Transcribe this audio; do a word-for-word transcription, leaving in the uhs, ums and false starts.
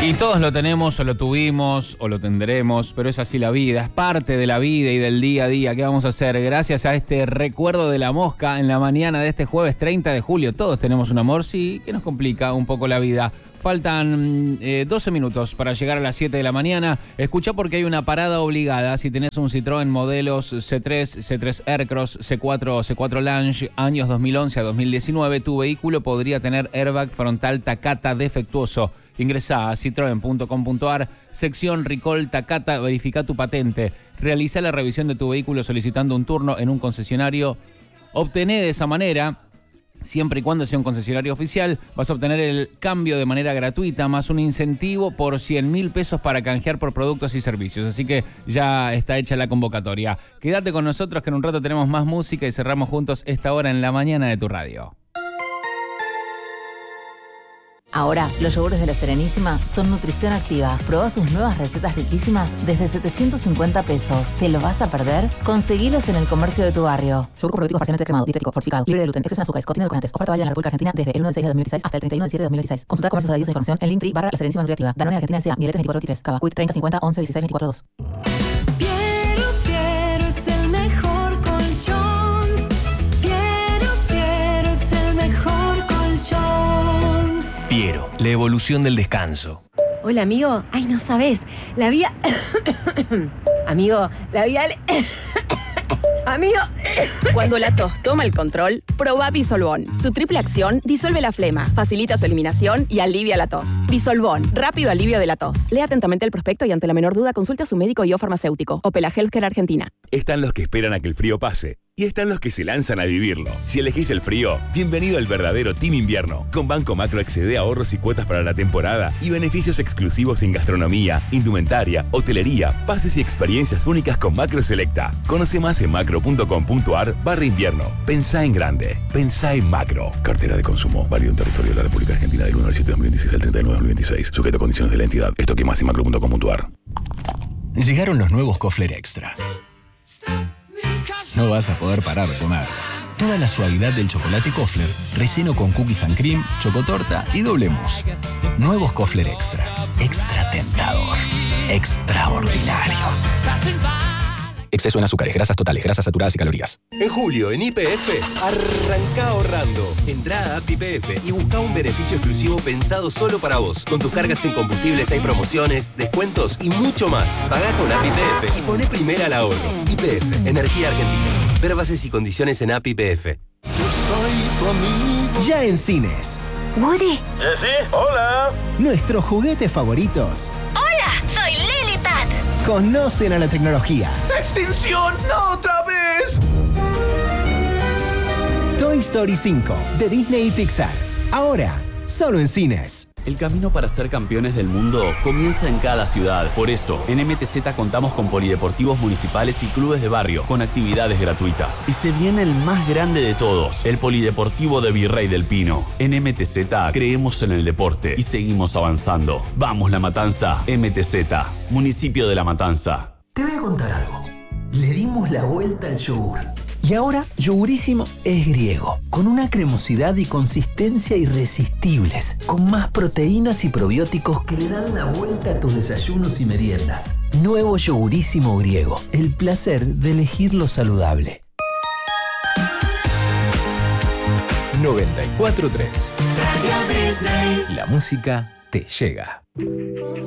Y todos lo tenemos, o lo tuvimos, o lo tendremos, pero es así la vida, es parte de la vida y del día a día. ¿Qué vamos a hacer? Gracias a este recuerdo de la mosca en la mañana de este jueves treinta de julio. Todos tenemos un amor, sí, que nos complica un poco la vida. Faltan eh, doce minutos para llegar a las siete de la mañana. Escucha porque hay una parada obligada. Si tenés un Citroën modelos C tres, C tres Aircross, C cuatro o C cuatro Lounge, años dos mil once a dos mil diecinueve, tu vehículo podría tener airbag frontal Takata defectuoso. Ingresá a citroen punto com punto ar, sección Recall Takata, verifica tu patente. Realiza la revisión de tu vehículo solicitando un turno en un concesionario. Obtené de esa manera, siempre y cuando sea un concesionario oficial, vas a obtener el cambio de manera gratuita, más un incentivo por cien mil pesos para canjear por productos y servicios. Así que ya está hecha la convocatoria. Quédate con nosotros que en un rato tenemos más música y cerramos juntos esta hora en la mañana de tu radio. Ahora, los yogures de La Serenísima son nutrición activa. Probá sus nuevas recetas riquísimas desde setecientos cincuenta pesos. ¿Te lo vas a perder? Conseguilos en el comercio de tu barrio. Yogur probiótico parcialmente cremado, dietético, fortificado, libre de gluten, exceso en azúcares, contiene edulcorantes. Oferta válida en la República Argentina desde el uno de seis de dos mil dieciséis hasta el treinta y uno de siete de dos mil veintiséis. Consulta comercios adheridos e información en Linktree barra La Serenísima Nutriactiva. Danone Argentina S A, Miletes veinticuatro veintitrés, Cava, Quick treinta cincuenta once dieciséis veinticuatro dos. Piero, Piero es el mejor colchón. Piero, Piero es el mejor colchón. Piero, la evolución del descanso. Hola, amigo. Ay, no sabes. La vía... amigo, la vía... amigo... Cuando la tos toma el control, probá Disolvón. Su triple acción disuelve la flema, facilita su eliminación y alivia la tos. Disolvón, rápido alivio de la tos. Lea atentamente el prospecto y ante la menor duda consulte a su médico y o farmacéutico. Opela Healthcare Argentina. Están los que esperan a que el frío pase. Y están los que se lanzan a vivirlo. Si elegís el frío, bienvenido al verdadero Team Invierno. Con Banco Macro accede a ahorros y cuotas para la temporada y beneficios exclusivos en gastronomía, indumentaria, hotelería, pases y experiencias únicas con Macro Selecta. Conoce más en macro punto com punto ar barra invierno. Pensá en grande. Pensá en Macro. Cartera de consumo. Válido en territorio de la República Argentina del uno del siete de dos mil veintiséis al treinta y nueve de dos mil veintiséis. Sujeto a condiciones de la entidad. Esto que más en macro punto com punto ar. Llegaron los nuevos Kofler Extra. No vas a poder parar de comer. Toda la suavidad del chocolate Kofler, relleno con cookies and cream, chocotorta y doble mousse. Nuevos Kofler Extra. Extra tentador. Extraordinario. Exceso en azúcares, grasas totales, grasas saturadas y calorías. En julio, en Y P F, arrancá ahorrando. Entrá a App Y P F y buscá un beneficio exclusivo pensado solo para vos. Con tus cargas en combustibles hay promociones, descuentos y mucho más. Pagá con App Y P F y poné primera al ahorro. Y P F, Energía Argentina. Ver bases y condiciones en App Y P F. Yo soy tu amigo. Ya en cines. Woody. ¿Eh, sí? Hola. Nuestros juguetes favoritos. Hola, soy Lily Pat. Conocen a la tecnología. ¡Extinción! ¡No otra vez! Toy Story cinco, de Disney y Pixar. Ahora, solo en cines. El camino para ser campeones del mundo comienza en cada ciudad. Por eso, en M T Z contamos con polideportivos municipales y clubes de barrio, con actividades gratuitas. Y se viene el más grande de todos, el Polideportivo de Virrey del Pino. En M T Z creemos en el deporte y seguimos avanzando. ¡Vamos La Matanza! M T Z, municipio de La Matanza. Te voy a contar algo. Le dimos la vuelta al yogur. Y ahora, Yogurísimo es griego, con una cremosidad y consistencia irresistibles, con más proteínas y probióticos que le dan la vuelta a tus desayunos y meriendas. Nuevo Yogurísimo griego, el placer de elegir lo saludable. noventa y cuatro punto tres. Radio Disney. La música te llega.